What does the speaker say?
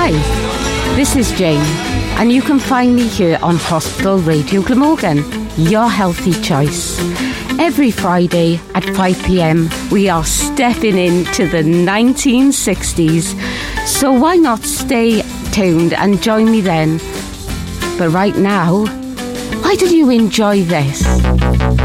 Hi, this is Jane, and you can find me here on Hospital Radio Glamorgan, your healthy choice. Every Friday at 5 p.m, we are stepping into the 1960s, so why not stay tuned and join me then? But right now, why don't you enjoy this?